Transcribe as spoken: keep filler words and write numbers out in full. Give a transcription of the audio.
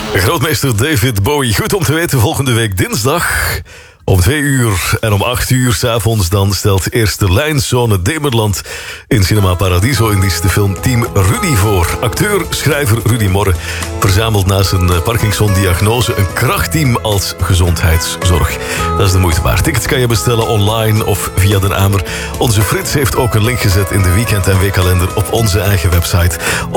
Grootmeester David Bowie. Goed om te weten, volgende week dinsdag om twee uur en om acht uur 's avonds dan stelt Eerste Lijnzone Demerland in Cinema Paradiso in de film Team Rudy voor. Acteur, schrijver Rudy Morre verzamelt na zijn Parkinson-diagnose een krachtteam als gezondheidszorg. Dat is de moeite waard. Tickets kan je bestellen online of via de Amer. Onze Frits heeft ook een link gezet in de weekend- en weekkalender op onze eigen website